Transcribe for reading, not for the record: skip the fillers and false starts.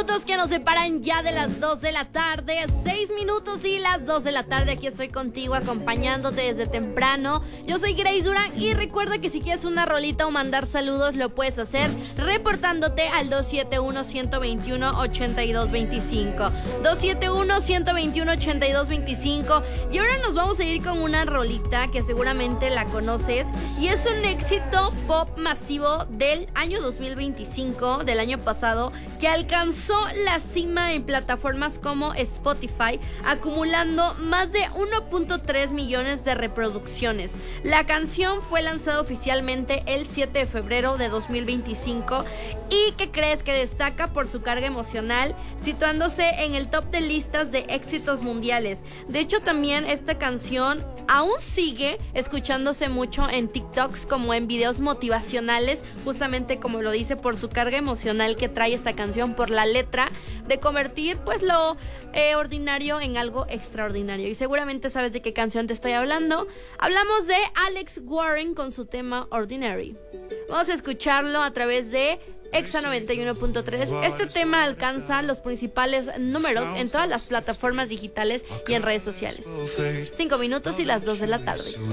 minutos que nos separan ya de las 2 de la tarde. 6 minutos y las 2 de la tarde. Aquí estoy contigo, acompañándote desde temprano. Yo soy Grace Durán y recuerda que si quieres una rolita o mandar saludos, lo puedes hacer reportándote al 271-121-8225. 271-121-8225. Y ahora nos vamos a ir con una rolita que seguramente la conoces. Y es un éxito pop masivo del año 2025, del año pasado, que alcanzó la cima en plataformas como Spotify, acumulando más de 1.3 millones de reproducciones. La canción fue lanzada oficialmente el 7 de febrero de 2025 y ¿qué crees? Que destaca por su carga emocional, situándose en el top de listas de éxitos mundiales. De hecho, también esta canción aún sigue escuchándose mucho en TikToks como en videos motivacionales, justamente como lo dice, por su carga emocional que trae esta canción, por la letra de convertir pues lo ordinario en algo extraordinario. Y seguramente sabes de qué canción te estoy hablando. Hablamos de Alex Warren con su tema Ordinary. Vamos a escucharlo a través de Exa 91.3. Este tema alcanza los principales números en todas las plataformas digitales y en redes sociales. 5 minutos y las 2 de la tarde.